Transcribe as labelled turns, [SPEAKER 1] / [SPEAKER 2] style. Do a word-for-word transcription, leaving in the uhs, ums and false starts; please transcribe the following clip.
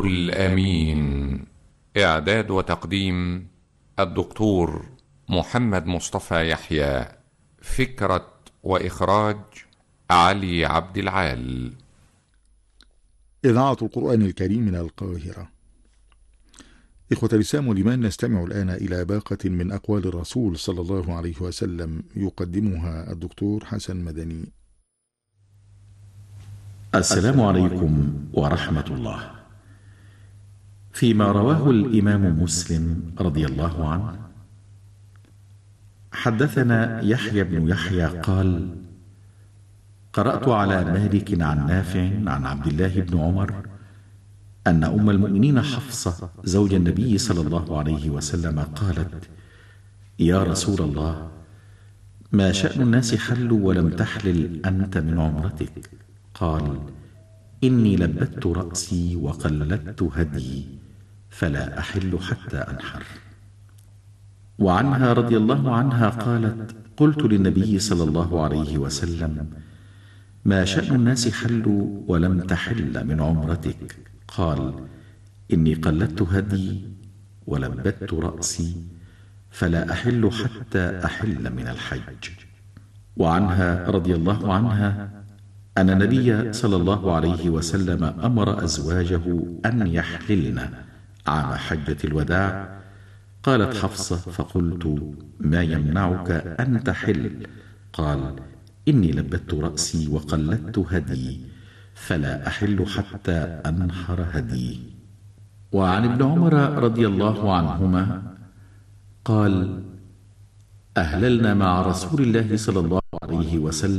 [SPEAKER 1] الأمين. إعداد وتقديم الدكتور محمد مصطفى يحيى. فكرة وإخراج علي عبد العال.
[SPEAKER 2] إذاعة القرآن الكريم من القاهرة. إخوة الإسلام والإيمان، نستمع الآن إلى باقة من أقوال الرسول صلى الله عليه وسلم يقدمها الدكتور حسن مدني.
[SPEAKER 3] السلام عليكم ورحمة الله. فيما رواه الإمام مسلم رضي الله عنه، حدثنا يحيى بن يحيى قال: قرأت على مالك عن نافع عن عبد الله بن عمر أن أم المؤمنين حفصة زوج النبي صلى الله عليه وسلم قالت: يا رسول الله، ما شأن الناس حلوا ولم تحلل أنت من عمرتك؟ قال: إني لبت رأسي وقلدت هدي فلا أحل حتى أنحر. وعنها رضي الله عنها قالت: قلت للنبي صلى الله عليه وسلم: ما شأن الناس حلوا ولم تحل من عمرتك؟ قال: إني قلدت هدي ولبت رأسي فلا أحل حتى أحل من الحج. وعنها رضي الله عنها أن النبي صلى الله عليه وسلم أمر أزواجه أن يحللن عام حجة الوداع. قالت حفصة: فقلت: ما يمنعك أن تحل؟ قال: إني لبت رأسي وقلدت هدي فلا أحل حتى أنحر هدي. وعن ابن عمر رضي الله عنهما قال: أهللنا مع رسول الله صلى الله عليه وسلم